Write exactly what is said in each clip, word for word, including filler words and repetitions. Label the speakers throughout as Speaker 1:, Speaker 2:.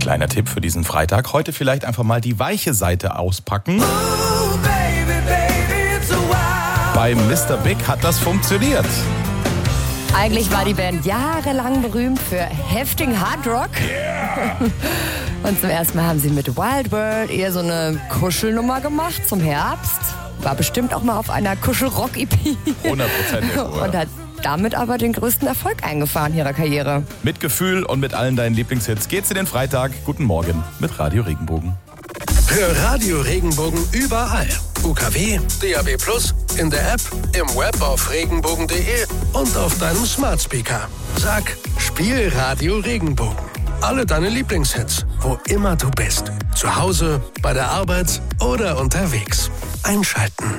Speaker 1: Kleiner Tipp für diesen Freitag. Heute vielleicht einfach mal die weiche Seite auspacken.
Speaker 2: Oh, baby, baby, it's a wow.
Speaker 1: Bei Mister Big hat das funktioniert.
Speaker 3: Eigentlich war die Band jahrelang berühmt für heftigen Hardrock.
Speaker 1: Yeah.
Speaker 3: Und zum ersten Mal haben sie mit Wild World eher so eine Kuschelnummer gemacht zum Herbst. War bestimmt auch mal auf einer Kuschelrock-E P.
Speaker 1: hundert Prozent.
Speaker 3: Und hat damit aber den größten Erfolg eingefahren in ihrer Karriere.
Speaker 1: Mit Gefühl und mit allen deinen Lieblingshits geht's in den Freitag. Guten Morgen mit Radio Regenbogen.
Speaker 4: Hör Radio Regenbogen überall. U K W, D A B plus, in der App, im Web auf regenbogen punkt de und auf deinem Smart Speaker. Sag, spiel Radio Regenbogen. Alle deine Lieblingshits, wo immer du bist. Zu Hause, bei der Arbeit oder unterwegs. Einschalten.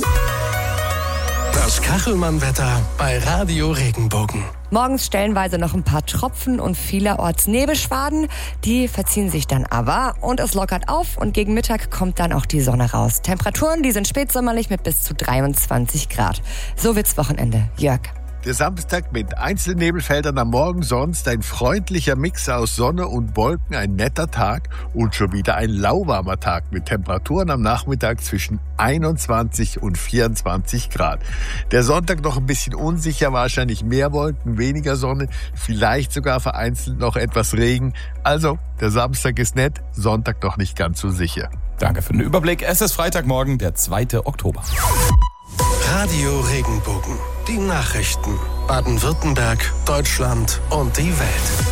Speaker 4: Das Kachelmann-Wetter bei Radio Regenbogen.
Speaker 3: Morgens stellenweise noch ein paar Tropfen und vielerorts Nebelschwaden. Die verziehen sich dann aber und es lockert auf und gegen Mittag kommt dann auch die Sonne raus. Temperaturen, die sind spätsommerlich mit bis zu dreiundzwanzig Grad. So wird's Wochenende. Jörg.
Speaker 5: Der Samstag mit Einzelnebelfeldern am Morgen, sonst ein freundlicher Mix aus Sonne und Wolken, ein netter Tag und schon wieder ein lauwarmer Tag mit Temperaturen am Nachmittag zwischen einundzwanzig und vierundzwanzig Grad. Der Sonntag noch ein bisschen unsicher, wahrscheinlich mehr Wolken, weniger Sonne, vielleicht sogar vereinzelt noch etwas Regen. Also, der Samstag ist nett, Sonntag noch nicht ganz so sicher.
Speaker 1: Danke für den Überblick. Es ist Freitagmorgen, der zweite Oktober.
Speaker 4: Radio Regenbogen. Die Nachrichten. Baden-Württemberg, Deutschland und die Welt.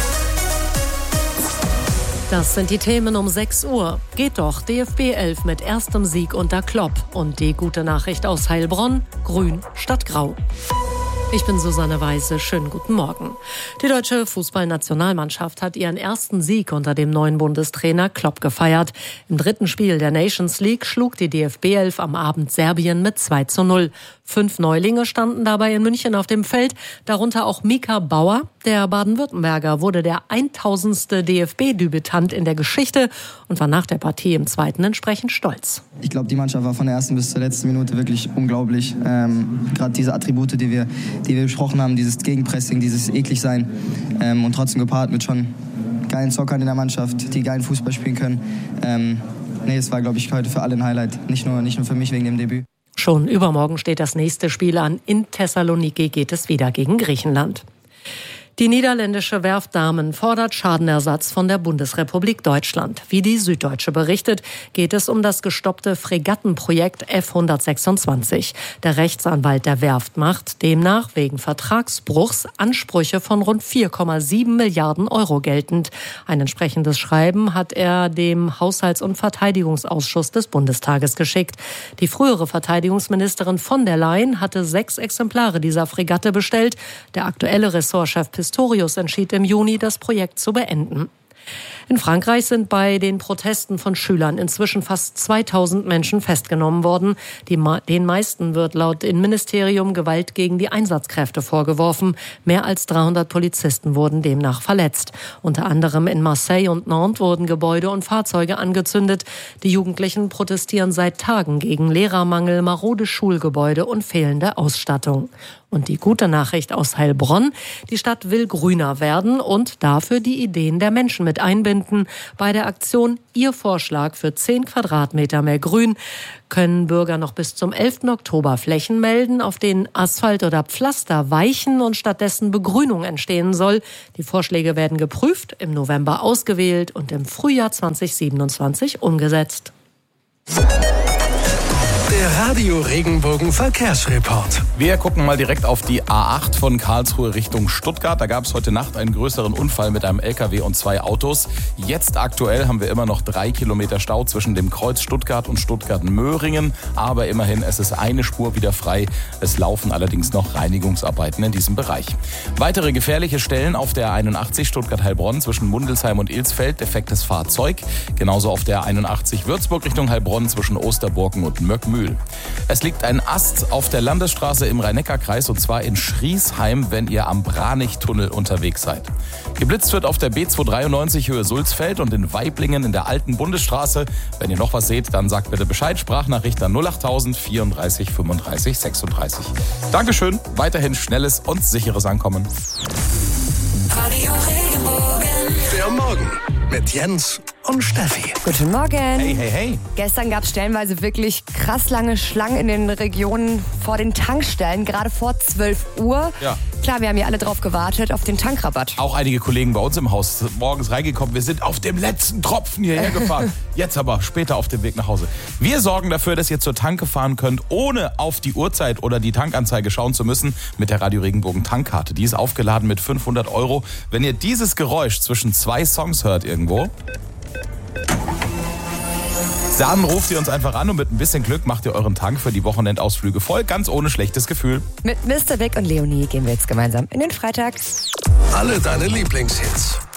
Speaker 6: Das sind die Themen um sechs Uhr. Geht doch, D F B elf mit erstem Sieg unter Klopp. Und die gute Nachricht aus Heilbronn, grün statt grau. Ich bin Susanne Weise, schönen guten Morgen. Die deutsche Fußballnationalmannschaft hat ihren ersten Sieg unter dem neuen Bundestrainer Klopp gefeiert. Im dritten Spiel der Nations League schlug die D F B elf am Abend Serbien mit zwei zu null. Fünf Neulinge standen dabei in München auf dem Feld, darunter auch Mika Bauer. Der Baden-Württemberger wurde der tausendste D F B-Debütant in der Geschichte und war nach der Partie im zweiten entsprechend stolz.
Speaker 7: Ich glaube, die Mannschaft war von der ersten bis zur letzten Minute wirklich unglaublich. Ähm, Gerade diese Attribute, die wir, die wir besprochen haben, dieses Gegenpressing, dieses Ekligsein ähm, und trotzdem gepaart mit schon geilen Zockern in der Mannschaft, die geilen Fußball spielen können. Ähm, nee, es war, glaube ich, heute für alle ein Highlight, nicht nur, nicht nur für mich wegen dem Debüt.
Speaker 6: Schon übermorgen steht das nächste Spiel an. In Thessaloniki geht es wieder gegen Griechenland. Die niederländische Werft Damen fordert Schadenersatz von der Bundesrepublik Deutschland. Wie die Süddeutsche berichtet, geht es um das gestoppte Fregattenprojekt F hundertsechsundzwanzig. Der Rechtsanwalt der Werft macht demnach wegen Vertragsbruchs Ansprüche von rund vier Komma sieben Milliarden Euro geltend. Ein entsprechendes Schreiben hat er dem Haushalts- und Verteidigungsausschuss des Bundestages geschickt. Die frühere Verteidigungsministerin von der Leyen hatte sechs Exemplare dieser Fregatte bestellt. Der aktuelle Ressortchef Pistorius entschied im Juni, das Projekt zu beenden. In Frankreich sind bei den Protesten von Schülern inzwischen fast zweitausend Menschen festgenommen worden. Die, den meisten wird laut Innenministerium Gewalt gegen die Einsatzkräfte vorgeworfen. Mehr als dreihundert Polizisten wurden demnach verletzt. Unter anderem in Marseille und Nantes wurden Gebäude und Fahrzeuge angezündet. Die Jugendlichen protestieren seit Tagen gegen Lehrermangel, marode Schulgebäude und fehlende Ausstattung. Und die gute Nachricht aus Heilbronn: Die Stadt will grüner werden und dafür die Ideen der Menschen mit einbinden. Bei der Aktion Ihr Vorschlag für zehn Quadratmeter mehr Grün können Bürger noch bis zum elften Oktober Flächen melden, auf denen Asphalt oder Pflaster weichen und stattdessen Begrünung entstehen soll. Die Vorschläge werden geprüft, im November ausgewählt und im Frühjahr zweitausendsiebenundzwanzig umgesetzt.
Speaker 4: Der Radio Regenbogen Verkehrsreport.
Speaker 1: Wir gucken mal direkt auf die A acht von Karlsruhe Richtung Stuttgart. Da gab es heute Nacht einen größeren Unfall mit einem L K W und zwei Autos. Jetzt aktuell haben wir immer noch drei Kilometer Stau zwischen dem Kreuz Stuttgart und Stuttgart-Möhringen. Aber immerhin, es ist eine Spur wieder frei. Es laufen allerdings noch Reinigungsarbeiten in diesem Bereich. Weitere gefährliche Stellen auf der einundachtzig Stuttgart-Heilbronn zwischen Mundelsheim und Ilsfeld. Defektes Fahrzeug. Genauso auf der einundachtzig Würzburg Richtung Heilbronn zwischen Osterburken und Möckmühl. Es liegt ein Ast auf der Landesstraße im Rhein-Neckar-Kreis und zwar in Schriesheim, wenn ihr am Branichtunnel unterwegs seid. Geblitzt wird auf der B zweihundertdreiundneunzig Höhe Sulzfeld und in Weiblingen in der alten Bundesstraße. Wenn ihr noch was seht, dann sagt bitte Bescheid. Sprachnachricht an null achttausend vierunddreißig fünfunddreißig sechsunddreißig. Dankeschön, weiterhin schnelles und sicheres Ankommen.
Speaker 2: Radio Regenbogen.
Speaker 4: Der Morgen mit Jens und Steffi.
Speaker 3: Guten Morgen.
Speaker 1: Hey, hey, hey.
Speaker 3: Gestern gab es stellenweise wirklich krass lange Schlangen in den Regionen vor den Tankstellen, gerade vor zwölf Uhr.
Speaker 1: Ja.
Speaker 3: Klar, wir haben ja alle drauf gewartet, auf den Tankrabatt.
Speaker 1: Auch einige Kollegen bei uns im Haus sind morgens reingekommen. Wir sind auf dem letzten Tropfen hierher gefahren. Jetzt aber später auf dem Weg nach Hause. Wir sorgen dafür, dass ihr zur Tanke fahren könnt, ohne auf die Uhrzeit oder die Tankanzeige schauen zu müssen, mit der Radio Regenbogen Tankkarte. Die ist aufgeladen mit fünfhundert Euro. Wenn ihr dieses Geräusch zwischen zwei Songs hört irgendwo, dann ruft ihr uns einfach an und mit ein bisschen Glück macht ihr euren Tank für die Wochenendausflüge voll, ganz ohne schlechtes Gefühl.
Speaker 3: Mit Mister Big und Leonie gehen wir jetzt gemeinsam in den Freitag.
Speaker 4: Alle deine Lieblingshits.